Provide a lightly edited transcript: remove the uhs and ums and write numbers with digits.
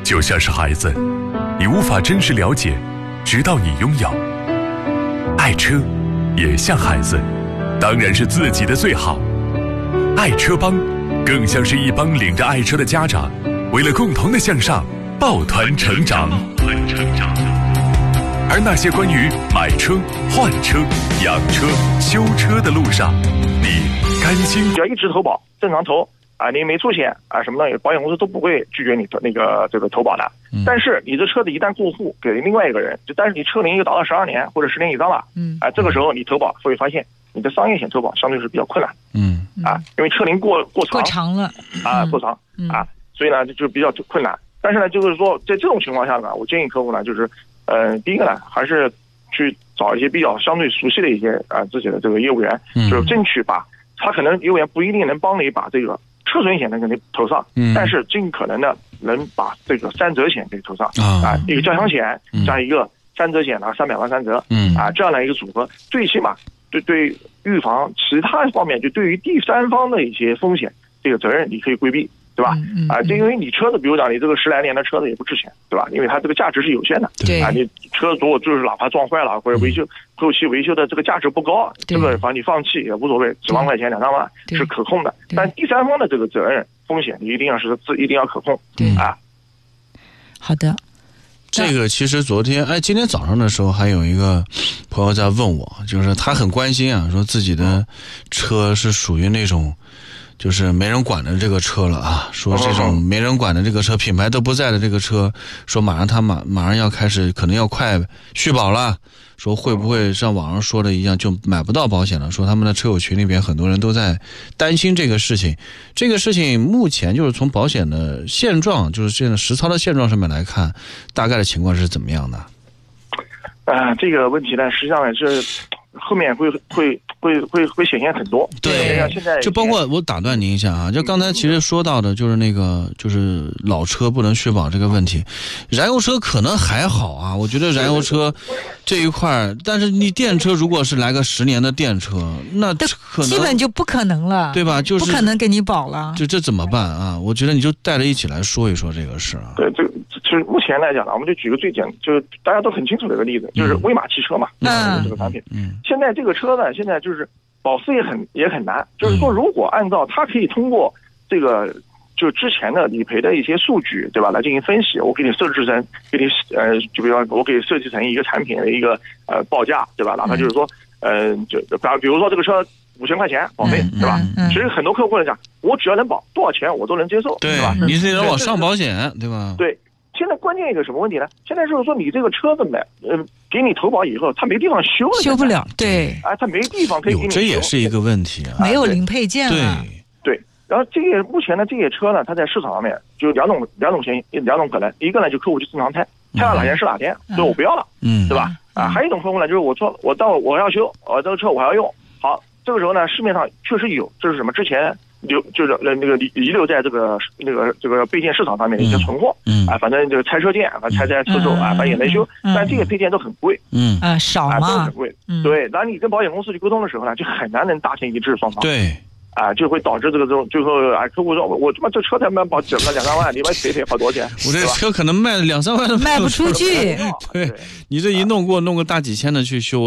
就像是孩子，你无法真实了解，直到你拥有。爱车也像孩子，当然是自己的最好。爱车帮更像是一帮领着爱车的家长，为了共同的向上抱团成长。而那些关于买车、换车、养车、修车的路上，你甘心？ 只要一直投保，正常投啊，你没出险啊什么的，保险公司都不会拒绝你的这个投保的。但是你这车子一旦过户给另外一个人，但是你车龄又达到12年或者10年以上了，这个时候你投保会发现你的商业险投保相对是比较困难，因为车龄过长了过长啊，所以呢就比较困难。但是呢，就是说在这种情况下呢，我建议客户呢，就是第一个呢，还是去找一些比较相对熟悉的一些自己的这个业务员，就是争取把他可能业务员不一定能帮你把这个车损险能给你投上，但是尽可能的能把这个3责险给投上一个交强险加一个3责险的300万3责这样的一个组合，最起码对预防其他方面，就对于第三方的一些风险，这个责任你可以规避，对吧？就因为你车子，比如讲你这个10来年的车子也不值钱，对吧？因为它这个价值是有限的，你车子如果就是哪怕撞坏了或者维修后期维修的这个价值不高，这个反正你放弃也无所谓，几万块钱2、3万是可控的。但第三方的这个责任风险，你一定要可控好的。 这个其实今天早上的时候还有一个朋友在问我，就是他很关心啊，说自己的车是属于那种就是没人管的这个车了啊，说这种没人管的这个车，品牌都不在的这个车，说马上要开始，可能要快续保了，说会不会像网上说的一样就买不到保险了，说他们的车友群里边很多人都在担心这个事情。这个事情目前就是从保险的现状，就是现在实操的现状上面来看，大概的情况是怎么样的？ 这个问题呢，实际上也是后面会显现很多。 对， 现在就包括我打断您一下啊，就刚才其实说到的就是就是老车不能续保这个问题，燃油车可能还好啊，我觉得燃油车这一块，但是你电车如果是来个10年的电车，那可能基本就不可能了， 对吧？就是不可能给你保了。 这怎么办啊？我觉得你就带着一起来说一说这个事啊。 对，就是目前来讲呢，我们就举个最就是大家都很清楚的一个例子，就是威马汽车嘛，这个产品。现在这个车呢，现在就是保费也很难，就是说如果按照它可以通过这个就之前的理赔的一些数据，对吧，来进行分析，我给你设置成就比如说我给设计成一个产品的一个报价，对吧？哪怕就是说就比如说这个车5000块钱保费，对吧？其实很多客户来讲，我只要能保多少钱我都能接受，对吧？ 你得让我上保险，对吧？ 对。现在关键一个什么问题呢？现在就是说你这个车子给你投保以后，它没地方修了， 修不了，对， 它没地方可以给你修， 这也是一个问题啊， 没有零配件了。 对，然后目前的这些车呢，它在市场上面就两种可能，一个呢就客户就正常拆到哪天是哪天，所以我不要了，对吧？还有一种客户呢，就是我要修，这个车我还要用，好，这个时候呢市面上确实有，这是什么？之前就是遗留在这个备件市场上面的一些存货，反正就是拆车件，拆在车手反正也能修，但这些配件都很贵， 少嘛， 都很贵，对。然后你跟保险公司去沟通的时候呢，就很难能达成一致双方， 对， 就会导致这个最后客户说，我他妈这车才卖保整了2、3万，你们赔好多钱， 我这车可能卖2、3万都卖不出去， 对，你这一弄给我弄个大几千的去修。